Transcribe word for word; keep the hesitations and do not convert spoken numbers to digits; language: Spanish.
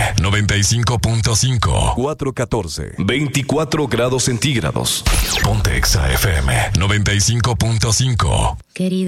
noventa y cinco punto cinco. cuatro catorce. veinticuatro grados centígrados. Ponte Exa F M noventa y cinco punto cinco. Querido.